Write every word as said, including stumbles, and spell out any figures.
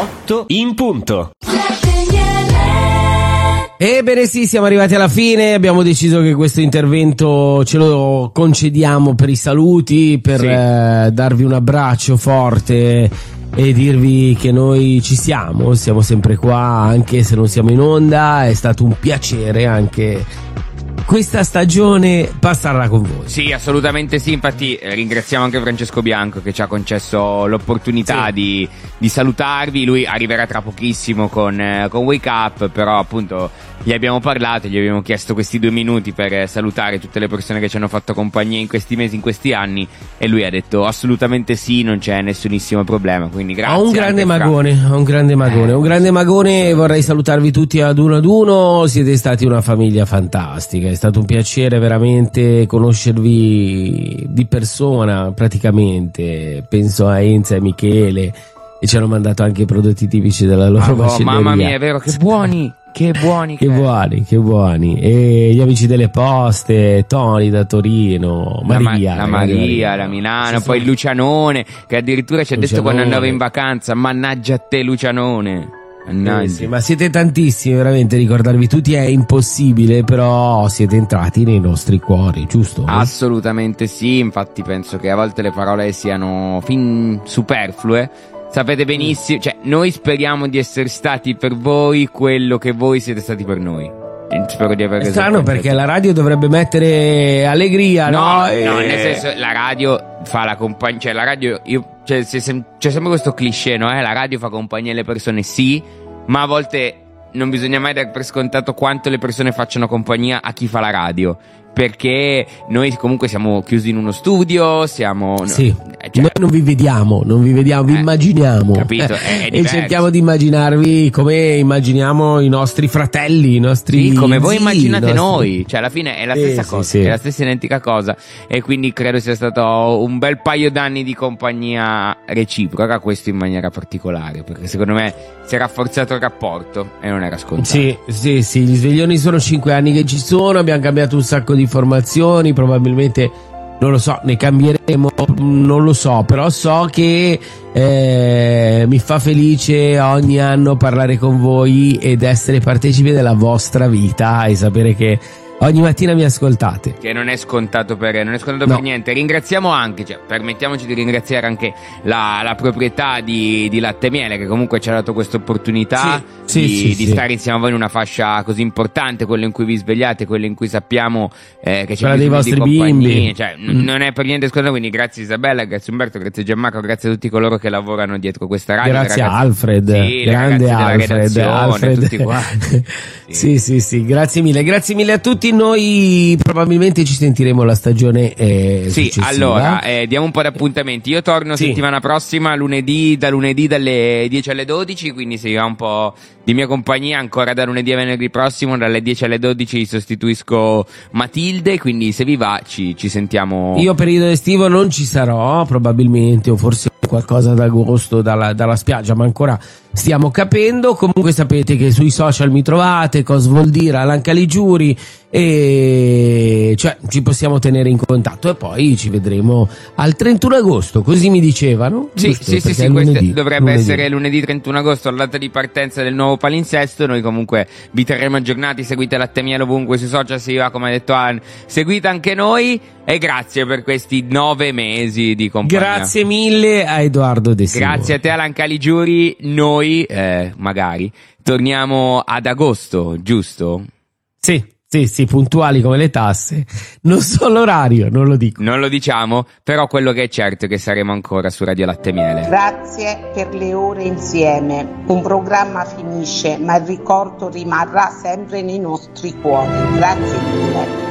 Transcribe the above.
otto in punto. Ebbene sì, siamo arrivati alla fine, abbiamo deciso che questo intervento ce lo concediamo per i saluti, per sì. eh, darvi un abbraccio forte e dirvi che noi ci siamo, siamo sempre qua, anche se non siamo in onda, è stato un piacere anche questa stagione passarla con voi. Sì, assolutamente sì, infatti eh, ringraziamo anche Francesco Bianco che ci ha concesso l'opportunità sì. di, di salutarvi, lui arriverà tra pochissimo con, eh, con Wake Up, però appunto gli abbiamo parlato, gli abbiamo chiesto questi due minuti per eh, salutare tutte le persone che ci hanno fatto compagnia in questi mesi, in questi anni, e lui ha detto assolutamente sì, non c'è nessunissimo problema, quindi grazie. Ho un grande magone, fra... ho un grande magone, eh, un grande magone, vorrei salutarvi tutti ad uno ad uno, siete stati una famiglia fantastica, è stato un piacere veramente conoscervi di persona praticamente, penso a Enza e Michele, e ci hanno mandato anche i prodotti tipici della loro oh, macelleria. Mamma mia, è vero, che buoni! Che buoni, che, che buoni, che buoni. E gli amici delle poste, Tony da Torino, Maria, la, ma- la Maria, la Milano, poi il Lucianone, che addirittura ci ha detto quando andava in vacanza, mannaggia a te Lucianone. Eh sì, ma siete tantissimi, veramente, ricordarvi tutti è impossibile, però siete entrati nei nostri cuori, giusto? Assolutamente sì, infatti penso che a volte le parole siano fin superflue. Sapete benissimo, cioè noi speriamo di essere stati per voi quello che voi siete stati per noi. Spero di aver È strano perché la radio dovrebbe mettere allegria, no? No, e... no, nel senso la radio fa la compagnia, cioè la radio, io, cioè, c'è, sem- c'è sempre questo cliché, no? Eh? La radio fa compagnia alle persone, sì, ma a volte non bisogna mai dare per scontato quanto le persone facciano compagnia a chi fa la radio. Perché noi comunque siamo chiusi in uno studio, siamo... Sì, cioè, noi non vi vediamo, non vi vediamo, vi eh, immaginiamo. Capito, è, è e cerchiamo di immaginarvi come immaginiamo i nostri fratelli, i nostri Sì, come voi zii, immaginate nostri... noi, cioè alla fine è la sì, stessa sì, cosa, sì. è la stessa identica cosa, e quindi credo sia stato un bel paio d'anni di compagnia reciproca, questo in maniera particolare, perché secondo me si è rafforzato il rapporto e non era scontato. Sì, sì, sì, gli sveglioni sono cinque anni che ci sono, abbiamo cambiato un sacco di informazioni, probabilmente non lo so, ne cambieremo, non lo so, però so che eh, mi fa felice ogni anno parlare con voi ed essere partecipe della vostra vita e sapere che ogni mattina mi ascoltate. Che non è scontato per, non è scontato no. per niente. Ringraziamo anche, cioè, permettiamoci di ringraziare anche la, la proprietà di, di Latte Miele, che comunque ci ha dato questa opportunità sì, di, sì, sì, di sì. stare insieme a voi in una fascia così importante, quella in cui vi svegliate, quella in cui sappiamo eh, che c'è quella dei vostri di compagnia, bimbi. cioè, mm. non è per niente scontato. Quindi grazie Isabella, grazie Umberto, grazie Gianmarco, grazie a tutti coloro che lavorano dietro questa radio. Grazie ragazzi, Alfred, sì, grande Alfred, Alfred. Tutti quanti. Sì, sì, sì, grazie mille, grazie mille a tutti. Noi probabilmente ci sentiremo la stagione eh, sì, successiva. allora eh, diamo un po' di appuntamenti. Io torno sì. settimana prossima, lunedì, da lunedì dalle dieci alle dodici, quindi se va un po' di mia compagnia ancora da lunedì a venerdì prossimo, dalle dieci alle dodici sostituisco Matilde, quindi se vi va ci, ci sentiamo. Io periodo estivo non ci sarò probabilmente, o forse qualcosa ad agosto dalla, dalla spiaggia, ma ancora stiamo capendo. Comunque sapete che sui social mi trovate, Cosvoldira, Alan Caligiuri, e cioè ci possiamo tenere in contatto, e poi ci vedremo al trentuno agosto, così mi dicevano. Sì, giusto? sì, sì, sì, lunedì, questo dovrebbe lunedì. essere lunedì trentuno agosto, la data di partenza del nuovo palinsesto. Noi comunque vi terremo aggiornati, seguite Latte Miele ovunque sui social, se va, come ha detto Ann, seguite anche noi, e grazie per questi nove mesi di compagnia. Grazie mille a Edoardo De Simone. Grazie a te Alan Caligiuri. Noi eh, magari torniamo ad agosto, giusto? Sì, sì, sì, puntuali come le tasse. Non so l'orario, non lo dico. Non lo diciamo, però quello che è certo è che saremo ancora su Radio Latte Miele. Grazie per le ore insieme. Un programma finisce, ma il ricordo rimarrà sempre nei nostri cuori. Grazie mille.